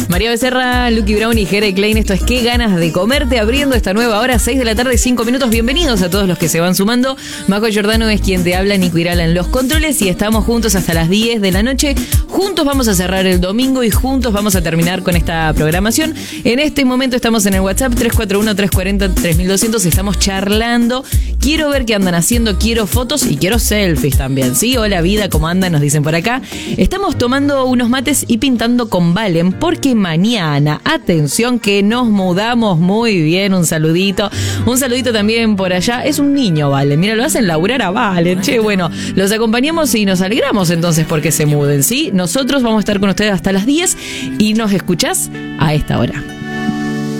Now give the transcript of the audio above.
María Becerra, Lucky Brown y Jere Klein, esto es Qué ganas de comerte, abriendo esta nueva hora, 6 de la tarde, 5 minutos. Bienvenidos a todos los que se van sumando. Majo Giordano es quien te habla, Nico Irala en los controles y estamos juntos hasta las 10 de la noche. Juntos vamos a cerrar el domingo y juntos vamos a terminar con esta programación. En este momento estamos en el WhatsApp 341-340-3200, estamos charlando. Quiero ver qué andan haciendo, quiero fotos y quiero selfies también, ¿sí? Hola vida, ¿cómo andan? Nos dicen por acá. Estamos tomando unos mates y pintando con Valen porque mañana, atención que nos mudamos muy bien, un saludito también por allá. Es un niño, Valen, mira, lo hacen laburar a Valen, che, bueno, los acompañamos y nos alegramos entonces porque se muden, ¿sí? Nosotros vamos a estar con ustedes hasta las 10 y nos escuchás a esta hora.